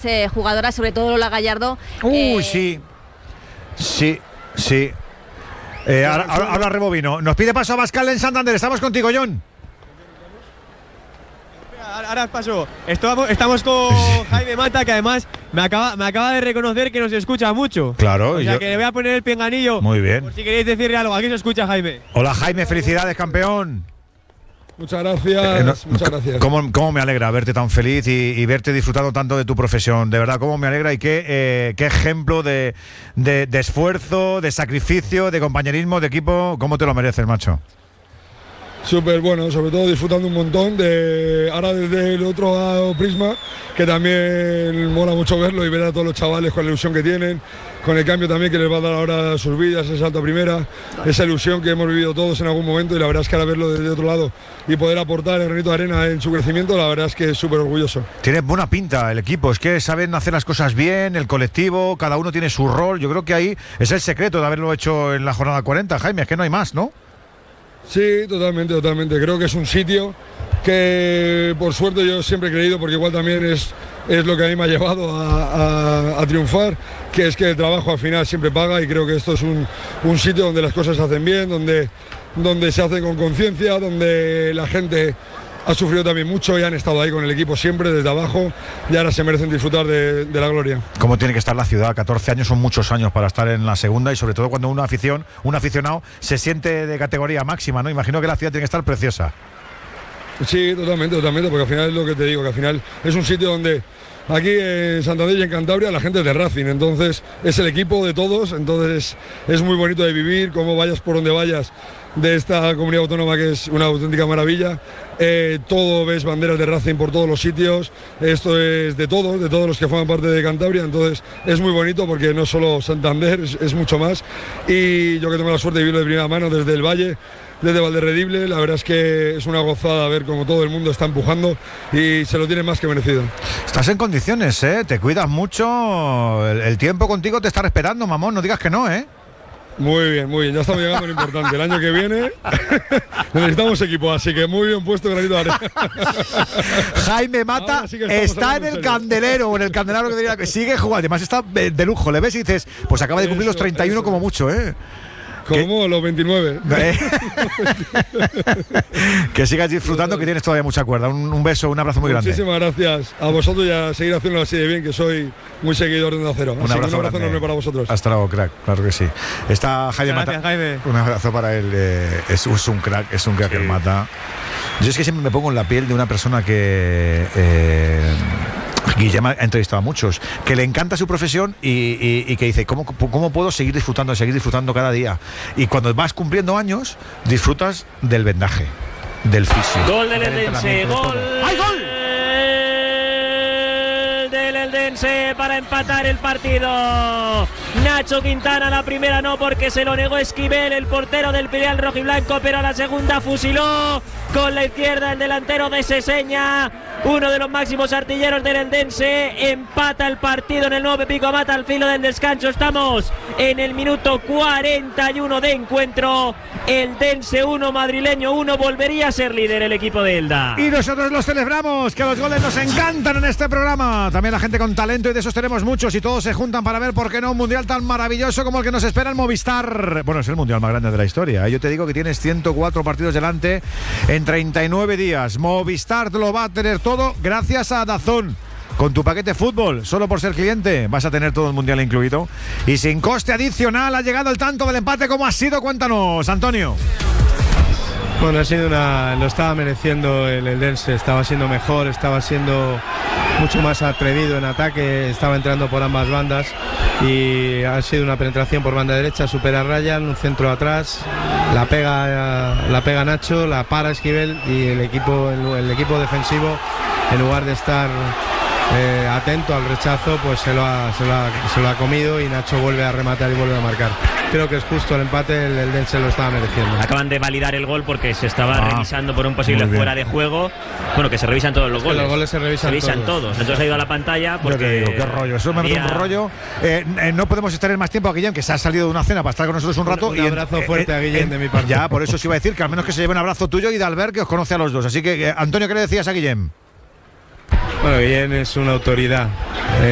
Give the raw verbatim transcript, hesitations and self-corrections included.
eh, jugadoras, sobre todo Lola Gallardo. Uy, eh, sí. Sí, sí. Eh, ahora, ahora, ahora rebobino. Nos pide paso a Abascal en Santander. Estamos contigo, John. Ahora paso. Estamos, estamos con Jaime Mata, que además me acaba, me acaba de reconocer que nos escucha mucho. Claro. O sea yo... que le voy a poner el pinganillo. Muy bien. Por si queréis decirle algo. Aquí se escucha, Jaime. Hola, Jaime. Felicidades, campeón. Muchas gracias, eh, no, muchas gracias. ¿Cómo, ¿Cómo me alegra verte tan feliz y, y verte disfrutando tanto de tu profesión? De verdad, cómo me alegra y qué, eh, qué ejemplo de, de, de esfuerzo, de sacrificio, de compañerismo, de equipo. ¿Cómo te lo mereces, macho? Súper bueno, sobre todo disfrutando un montón de ahora desde el otro lado Prisma, que también mola mucho verlo y ver a todos los chavales con la ilusión que tienen, con el cambio también que les va a dar ahora sus vidas, ese salto a primera, esa ilusión que hemos vivido todos en algún momento, y la verdad es que ahora verlo desde otro lado y poder aportar el granito de arena en su crecimiento, la verdad es que es súper orgulloso. Tiene buena pinta el equipo, es que saben hacer las cosas bien, el colectivo, cada uno tiene su rol. Yo creo que ahí es el secreto de haberlo hecho en la jornada cuarenta, Jaime, es que no hay más, ¿no? Sí, totalmente, totalmente. Creo que es un sitio que por suerte yo siempre he creído, porque igual también es, es lo que a mí me ha llevado a, a, a triunfar, que es que el trabajo al final siempre paga, y creo que esto es un, un sitio donde las cosas se hacen bien, donde, donde se hace con conciencia, donde la gente ha sufrido también mucho y han estado ahí con el equipo siempre desde abajo, y ahora se merecen disfrutar de, de la gloria. ¿Cómo tiene que estar la ciudad? catorce años son muchos años para estar en la segunda, y sobre todo cuando una afición, un aficionado se siente de categoría máxima, ¿no? Imagino que la ciudad tiene que estar preciosa. Sí, totalmente, totalmente, porque al final es lo que te digo, que al final es un sitio donde aquí en Santander y en Cantabria la gente es de Racing, entonces es el equipo de todos, entonces es muy bonito de vivir, como vayas por donde vayas de esta comunidad autónoma, que es una auténtica maravilla. Eh, todo ves banderas de Racing por todos los sitios, esto es de todos, de todos los que forman parte de Cantabria, entonces es muy bonito porque no solo Santander, es, es mucho más, y yo que tengo la suerte de vivirlo de primera mano desde el Valle, desde Valderredible, la verdad es que es una gozada ver cómo todo el mundo está empujando y se lo tiene más que merecido. Estás en condiciones, ¿eh? Te cuidas mucho, el, el tiempo contigo te está esperando, mamón, no digas que no, ¿eh? Muy bien, muy bien, ya estamos llegando a lo importante. El año que viene necesitamos equipo, así que muy bien puesto, granito de arena. Jaime Mata sí está en el Candelero, o en el Candelero que diría que sigue jugando, además está de lujo, le ves y dices, pues acaba de cumplir eso, los treinta y uno eso. Como mucho, ¿eh? Como ¿Qué? Los veintinueve. Que sigas disfrutando, que tienes todavía mucha cuerda. Un, un beso, un abrazo muy grande. Muchísimas gracias a vosotros y a seguir haciéndolo así de bien, que soy muy seguidor de Onda Cero. Un abrazo, un abrazo enorme para vosotros. Hasta luego, crack, claro que sí. Está Jaime Mata. Gracias, Jaime. Un abrazo para él. Eh, es, es un crack, es un crack sí. El Mata. Yo es que siempre me pongo en la piel de una persona que... Eh, Guillem ha entrevistado a muchos, que le encanta su profesión y, y, y que dice, ¿cómo, ¿cómo puedo seguir disfrutando, seguir disfrutando cada día? Y cuando vas cumpliendo años, disfrutas del vendaje, del fisio. Gol del Eldense, gol. ¡Ay, gol! Del Eldense para empatar el partido. Nacho Quintana, la primera no, porque se lo negó Esquivel, el portero del filial rojiblanco, pero a la segunda fusiló con la izquierda el delantero de Seseña, uno de los máximos artilleros del Eldense. Empata el partido en el nuevo Pico Mata al filo del descanso. Estamos en el minuto cuarenta y uno de encuentro. Eldense uno, Madrileño uno. Volvería a ser líder el equipo de Elda. Y nosotros los celebramos, que los goles nos encantan en este programa. También la gente con talento, y de esos tenemos muchos, y todos se juntan para ver, por qué no, un mundial tan maravilloso como el que nos espera el Movistar. Bueno, es el mundial más grande de la historia. Yo te digo que tienes ciento cuatro partidos delante en treinta y nueve días. Movistar lo va a tener todo gracias a DAZN. Con tu paquete fútbol, solo por ser cliente, vas a tener todo el mundial incluido. Y sin coste adicional ha llegado el tanto del empate. ¿Cómo ha sido? Cuéntanos, Antonio. Bueno, ha sido una, lo estaba mereciendo el Eldense, estaba siendo mejor, estaba siendo mucho más atrevido en ataque, estaba entrando por ambas bandas y ha sido una penetración por banda derecha, supera a Ryan, un centro atrás, la pega, la pega Nacho, la para Esquivel, y el equipo, el, el equipo defensivo, en lugar de estar eh, atento al rechazo, pues se lo, ha, se, lo ha, se lo ha comido, y Nacho vuelve a rematar y vuelve a marcar. Creo que es justo el empate, el Eldense lo estaba mereciendo. Acaban de validar el gol porque se estaba ah, revisando por un posible fuera de juego. Bueno, que se revisan todos los es goles. Los goles se revisan, se revisan todos. todos. Entonces ha ido a la pantalla porque... Yo te digo, qué rollo, eso me había... mete un rollo. Eh, eh, no podemos estar en más tiempo a Guillem, que se ha salido de una cena para estar con nosotros un rato. Un, un abrazo y, fuerte eh, a Guillem eh, de mi parte. Ya, por eso os iba a decir que al menos que se lleve un abrazo tuyo y de Albert, que os conoce a los dos. Así que, eh, Antonio, ¿qué le decías a Guillem? Bueno, Guillem es una autoridad. Eh,